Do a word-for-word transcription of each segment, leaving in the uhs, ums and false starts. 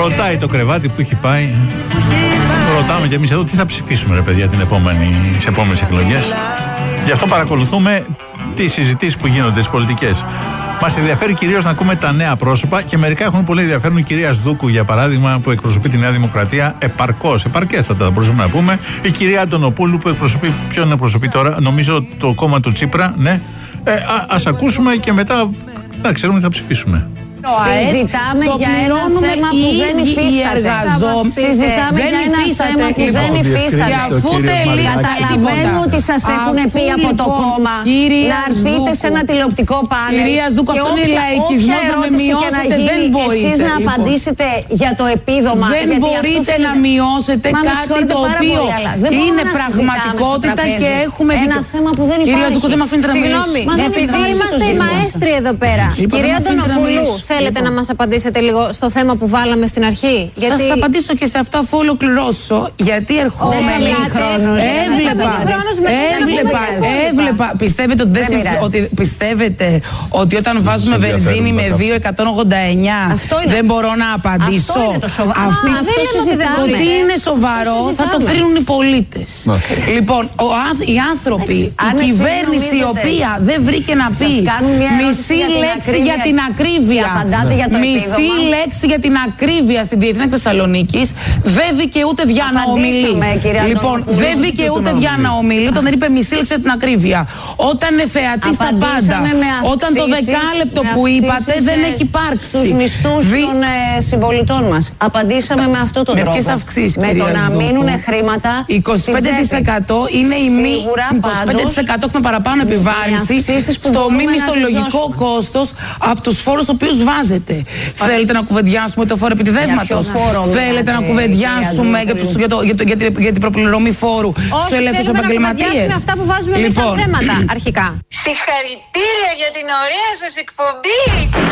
Ρωτάει το κρεβάτι που έχει πάει. Ρωτάμε κι εμείς εδώ τι θα ψηφίσουμε, ρε παιδιά, την επόμενη, τις επόμενες εκλογές. Γι' αυτό παρακολουθούμε τις συζητήσεις που γίνονται, τις πολιτικές. Μας ενδιαφέρει κυρίως να ακούμε τα νέα πρόσωπα και μερικά έχουν πολύ ενδιαφέρον. Η κυρία Σδούκου, για παράδειγμα, που εκπροσωπεί τη Νέα Δημοκρατία επαρκώς, επαρκέστατα θα μπορούσαμε να πούμε. Η κυρία Αντωνοπούλου που εκπροσωπεί, ποιον εκπροσωπεί τώρα, νομίζω το κόμμα του Τσίπρα, ναι. Ε, α, ας ακούσουμε και μετά να ξέρουμε τι θα ψηφίσουμε. Συζητάμε για ένα θέμα που δεν υφίσταται. Συζητάμε για ένα θέμα που δεν υφίσταται. Καταλαβαίνω ότι σας έχουν πει από το κόμμα να έρθετε σε ένα τηλεοπτικό πάνελ και όποια ερώτηση και να γίνει εσείς να απαντήσετε για το επίδομα. Δεν μπορείτε να μειώσετε κάτι το οποίο είναι πραγματικότητα και έχουμε ένα θέμα που δεν υπάρχει. Κυρία Δούκου, δεν με αφήνετε να μιλήσω. Συγγνώμη, επειδή είμαστε οι μαέστροι εδώ πέρα. Κυρία Αντωνοπούλου, θέλετε να μας απαντήσετε λίγο στο θέμα που βάλαμε στην αρχή? Γιατί... Θα σας απαντήσω και σε αυτό αφού ολοκληρώσω. Γιατί ερχόμενοι έβλεπα, έβλεπα, έβλεπα, πιστεύετε ότι, δεν ότι, πιστεύετε ότι όταν βάζουμε βενζίνη με δύο εκατόν ογδόντα εννιά δεν μπορώ να απαντήσω? Αυτό είναι το σοβαρό. Αυτή, αυτό συζητάμε. Ότι είναι σοβαρό θα το κρίνουν οι πολίτες. Λοιπόν, ο, οι άνθρωποι, η κυβέρνηση η οποία δεν βρήκε να πει μισή λέξη για την ακρίβεια, μισή λέξη για την ακρίβεια στην Διεθνή Θεσσαλονίκης, δεν δικαιούται για να ομιλεί. Λοιπόν, δεν δικαιούται για να ομιλεί όταν δεν είπε μισή λέξη για την ακρίβεια. Όταν είναι θεατή στα πάντα. Όταν το δεκάλεπτο που είπατε δεν έχει υπάρξει. Στους μισθούς των συμπολιτών μας. Απαντήσαμε με αυτόν τον τρόπο. Με ποιες αυξήσεις, με το να μείνουν χρήματα. είκοσι πέντε τοις εκατό είναι η μη. είκοσι πέντε τοις εκατό έχουμε παραπάνω επιβάρυνση στο μη μισθολογικό κόστος από τους φόρους ο οποίους βάζετε. Θέλετε να κουβεντιάσουμε το φόρο επιτιδεύματος? Θέλετε να κουβεντιάσουμε για, τους, για, το, για, το, για, την, για την προπληρωμή φόρου στους ελεύθερους επαγγελματίες? Όχι, αυτά που βάζουμε εμείς λοιπόν, σαν θέματα αρχικά. Συγχαρητήρια για την ωραία σας εκπομπή.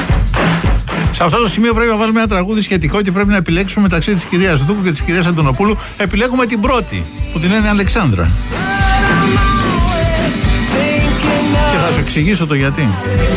Σε αυτό το σημείο πρέπει να βάλουμε ένα τραγούδι σχετικό και πρέπει να επιλέξουμε μεταξύ της κυρίας Δούκου και της κυρίας Αντωνοπούλου. Επιλέγουμε την πρώτη, που την λένε Αλεξάνδρα. Και θα σου εξηγήσω το γιατί.